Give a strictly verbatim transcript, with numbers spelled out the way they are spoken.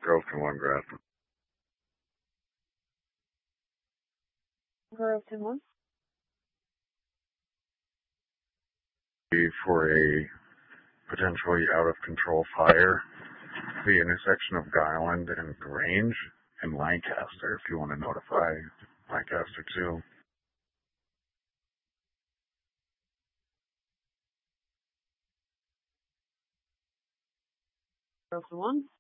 Groveton one, Grafton. Groveton one. For a potentially out of control fire, the intersection of Garland and Grange and Lancaster, if you want to notify Lancaster too. Groveton one.